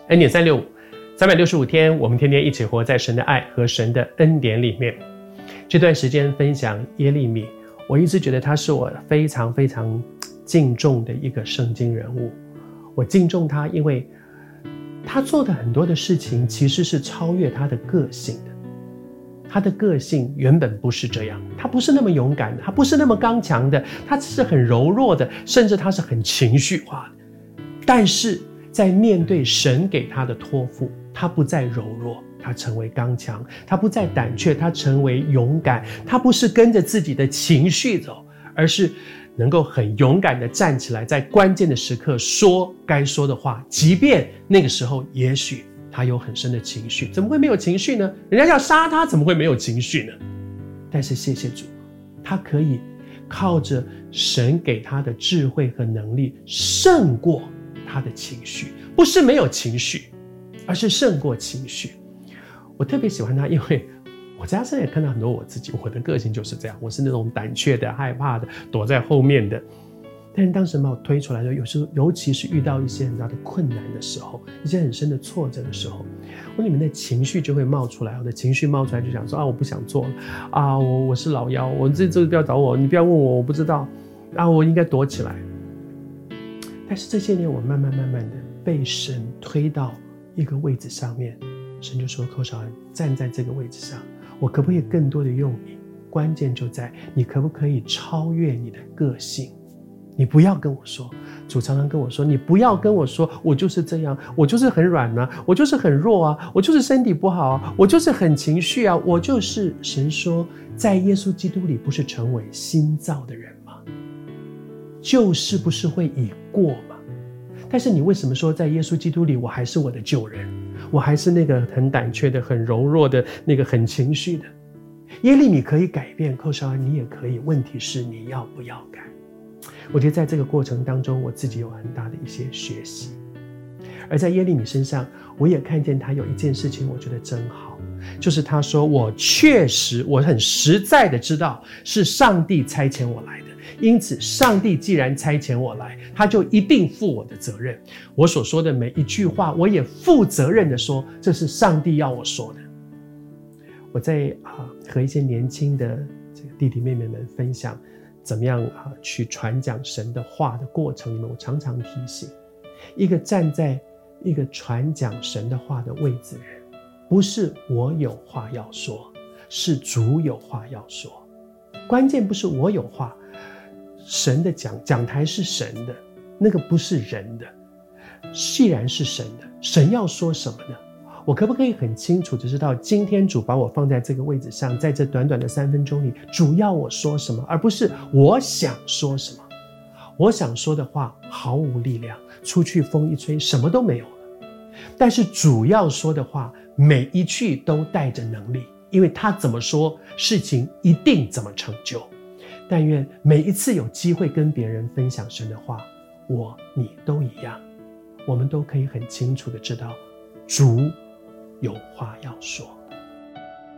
恩典365，365天，我们天天一起活在神的爱和神的恩典里面。这段时间分享耶利米，我一直觉得他是我非常非常敬重的一个圣经人物。我敬重他，因为他做的很多的事情其实是超越他的个性的。他的个性原本不是这样，他不是那么勇敢的，他不是那么刚强的，他是很柔弱的，甚至他是很情绪化的。但是在面对神给他的托付，他不再柔弱，他成为刚强，他不再胆怯，他成为勇敢。他不是跟着自己的情绪走，而是能够很勇敢的站起来，在关键的时刻说该说的话，即便那个时候也许他有很深的情绪。怎么会没有情绪呢？人家要杀他，怎么会没有情绪呢？但是谢谢主，他可以靠着神给他的智慧和能力胜过他的情绪，不是没有情绪，而是胜过情绪。我特别喜欢他，因为我在他身上也看到很多我自己，我的个性就是这样，我是那种胆怯的、害怕的、躲在后面的。但是当神把我推出来的时候，有时候尤其是遇到一些很大的困难的时候，一些很深的挫折的时候，我里面的情绪就会冒出来。我的情绪冒出来就想说我不想做了啊，我是老幺，这个不要找我，你不要问我，我不知道啊，我应该躲起来。但是这些年我慢慢的被神推到一个位置上面，神就说：寇绍恩，站在这个位置上，我可不可以更多的用你？关键就在你可不可以超越你的个性。你不要跟我说，主常常跟我说，你不要跟我说我就是这样，我就是很软啊，我就是很弱啊，我就是身体不好啊，我就是很情绪啊，我就是神说在耶稣基督里不是成为新造的人吗？就是不是会已过吗？但是你为什么说在耶稣基督里我还是我的旧人，我还是那个很胆怯的、很柔弱的、那个很情绪的？耶利米可以改变，寇绍恩你也可以，问题是你要不要改？我觉得在这个过程当中，我自己有很大的一些学习。而在耶利米身上，我也看见他有一件事情我觉得真好，就是他说我很实在的知道是上帝差遣我来的，因此上帝既然差遣我来，他就一定负我的责任。我所说的每一句话，我也负责任的说，这是上帝要我说的。我在和一些年轻的这个弟弟妹妹们分享怎么样去传讲神的话的过程里面，我常常提醒，一个站在一个传讲神的话的位置人，不是我有话要说，是主有话要说。关键不是我有话，神的讲台是神的，那个不是人的。既然是神的，神要说什么呢？我可不可以很清楚的知道，今天主把我放在这个位置上，在这短短的3分钟里，主要我说什么，而不是我想说什么。我想说的话毫无力量，出去风一吹，什么都没有了。但是主要说的话，每一句都带着能力，因为他怎么说，事情一定怎么成就。但愿每一次有机会跟别人分享神的话，你都一样，我们都可以很清楚的知道，主有话要说。